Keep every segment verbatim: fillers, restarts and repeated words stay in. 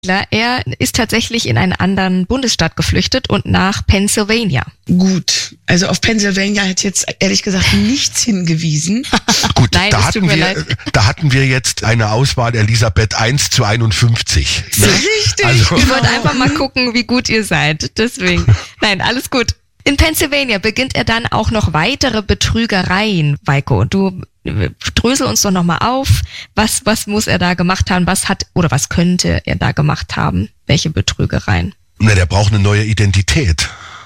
Er ist tatsächlich in einen anderen Bundesstaat geflüchtet und nach Pennsylvania. Gut, also auf Pennsylvania hat jetzt ehrlich gesagt nichts hingewiesen. Gut, Nein, da, hatten wir, da hatten wir jetzt eine Auswahl, Elisabeth, eins zu einundfünfzig. Ne? Richtig. Also, Ich wollte einfach mal gucken, wie gut ihr seid. Deswegen. Nein, alles gut. In Pennsylvania beginnt er dann auch noch weitere Betrügereien, Weiko. Du drösel uns doch nochmal auf. Was, was muss er da gemacht haben? Was hat, oder was könnte er da gemacht haben? Welche Betrügereien? na, der braucht eine neue Identität.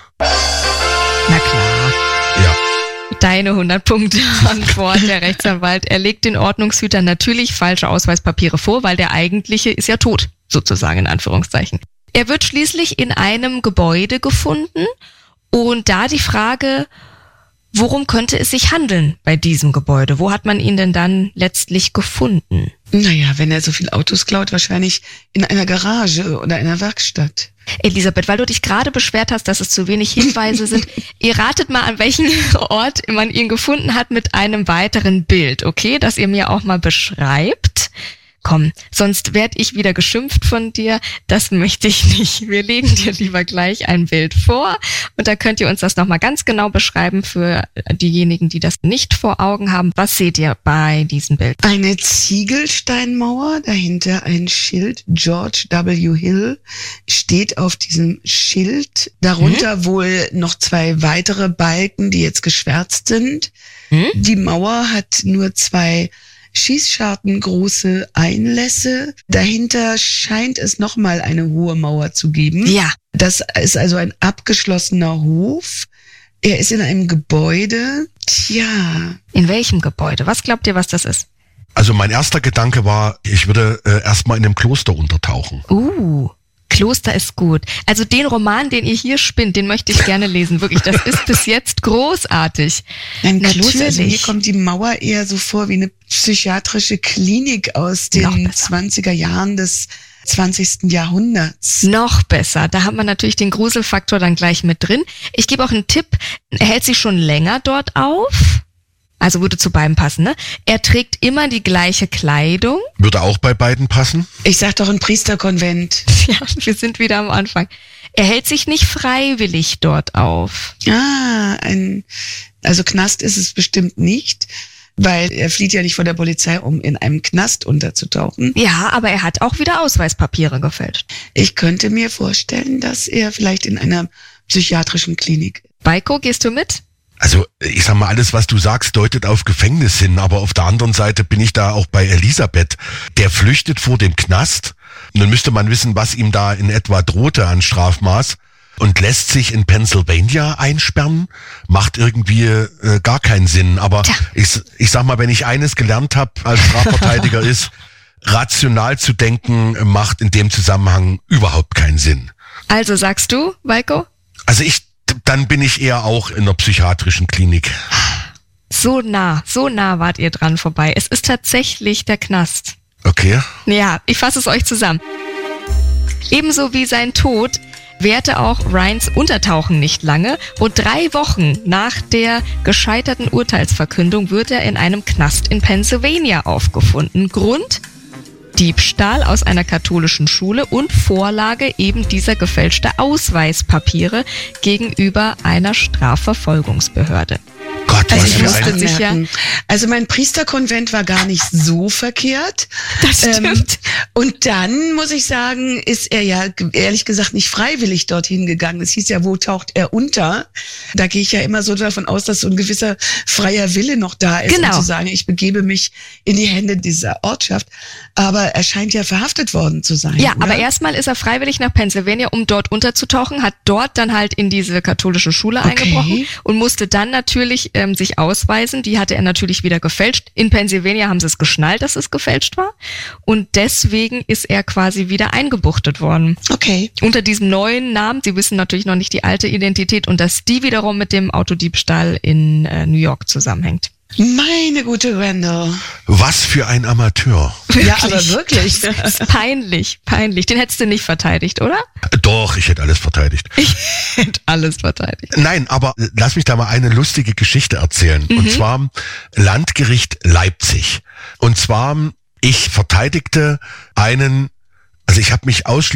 Na klar. Ja. Deine hundert Punkte Antwort, der Rechtsanwalt. Er legt den Ordnungshütern natürlich falsche Ausweispapiere vor, weil der eigentliche ist ja tot, sozusagen in Anführungszeichen. Er wird schließlich in einem Gebäude gefunden und da die Frage, worum könnte es sich handeln bei diesem Gebäude? Wo hat man ihn denn dann letztlich gefunden? Naja, wenn er so viel Autos klaut, wahrscheinlich in einer Garage oder einer Werkstatt. Elisabeth, weil du dich gerade beschwert hast, dass es zu wenig Hinweise sind, ihr ratet mal, an welchem Ort man ihn gefunden hat mit einem weiteren Bild, okay? Dass ihr mir auch mal beschreibt. Komm, sonst werd ich wieder geschimpft von dir. Das möchte ich nicht. Wir legen dir lieber gleich ein Bild vor und da könnt ihr uns das nochmal ganz genau beschreiben für diejenigen, die das nicht vor Augen haben. Was seht ihr bei diesem Bild? Eine Ziegelsteinmauer, dahinter ein Schild, George W. Hill steht auf diesem Schild. Darunter mhm. wohl noch zwei weitere Balken, die jetzt geschwärzt sind. Mhm. Die Mauer hat nur zwei Schießscharten, große Einlässe. Dahinter scheint es nochmal eine hohe Mauer zu geben. Ja. Das ist also ein abgeschlossener Hof. Er ist in einem Gebäude. Tja. In welchem Gebäude? Was glaubt ihr, was das ist? Also mein erster Gedanke war, ich würde äh, erstmal in einem Kloster untertauchen. Uh. Kloster ist gut. Also den Roman, den ihr hier spinnt, den möchte ich gerne lesen. Wirklich, das ist bis jetzt großartig. Ein Kloster, Natürlich. also mir kommt die Mauer eher so vor wie eine psychiatrische Klinik aus den zwanziger Jahren des zwanzigsten Jahrhunderts. Noch besser. Da hat man natürlich den Gruselfaktor dann gleich mit drin. Ich gebe auch einen Tipp. Er hält sich schon länger dort auf. Also würde zu beiden passen, ne? Er trägt immer die gleiche Kleidung. Würde auch bei beiden passen? Ich sag doch ein Priesterkonvent. Ja, wir sind wieder am Anfang. Er hält sich nicht freiwillig dort auf. Ah, ein, also Knast ist es bestimmt nicht, weil er flieht ja nicht vor der Polizei, um in einem Knast unterzutauchen. Ja, aber er hat auch wieder Ausweispapiere gefälscht. Ich könnte mir vorstellen, dass er vielleicht in einer psychiatrischen Klinik. Weiko, gehst du mit? Also ich sag mal, alles, was du sagst, deutet auf Gefängnis hin, aber auf der anderen Seite bin ich da auch bei Elisabeth. Der flüchtet vor dem Knast. Nun müsste man wissen, was ihm da in etwa drohte an Strafmaß und lässt sich in Pennsylvania einsperren. Macht irgendwie äh, gar keinen Sinn. Aber ich, ich sag mal, wenn ich eines gelernt habe als Strafverteidiger ist, rational zu denken macht in dem Zusammenhang überhaupt keinen Sinn. Also sagst du, Weiko? Also ich Dann bin ich eher auch in einer psychiatrischen Klinik. So nah, so nah wart ihr dran vorbei. Es ist tatsächlich der Knast. Okay. Ja, ich fasse es euch zusammen. Ebenso wie sein Tod währte auch Ryans Untertauchen nicht lange. Rund drei Wochen nach der gescheiterten Urteilsverkündung wird er in einem Knast in Pennsylvania aufgefunden. Grund? Diebstahl aus einer katholischen Schule und Vorlage eben dieser gefälschter Ausweispapiere gegenüber einer Strafverfolgungsbehörde. Gott, Also was ich für musste ein... sich ja- Also mein Priesterkonvent war gar nicht so verkehrt. Das stimmt. Ähm, und dann, muss ich sagen, ist er ja ehrlich gesagt nicht freiwillig dorthin gegangen. Es hieß ja, wo taucht er unter? Da gehe ich ja immer so davon aus, dass so ein gewisser freier Wille noch da ist, Genau. um zu sagen, ich begebe mich in die Hände dieser Ortschaft. Aber er scheint ja verhaftet worden zu sein. Ja, oder? aber erstmal ist er freiwillig nach Pennsylvania, um dort unterzutauchen, hat dort dann halt in diese katholische Schule Okay. eingebrochen und musste dann natürlich ähm, sich ausweisen. Die hatte er natürlich wieder gefälscht. In Pennsylvania haben sie es geschnallt, dass es gefälscht war. Und deswegen ist er quasi wieder eingebuchtet worden. Okay. Unter diesem neuen Namen, sie wissen natürlich noch nicht die alte Identität und dass die wiederum mit dem Autodiebstahl in äh, New York zusammenhängt. Meine gute Randall. Was für ein Amateur. Ja, aber wirklich. Das ist peinlich, peinlich. Den hättest du nicht verteidigt, oder? Doch, ich hätte alles verteidigt. Ich hätte alles verteidigt. Nein, aber lass mich da mal eine lustige Geschichte erzählen. Mhm. Und zwar Landgericht Leipzig. Und zwar, ich verteidigte einen Also ich habe mich ausschließlich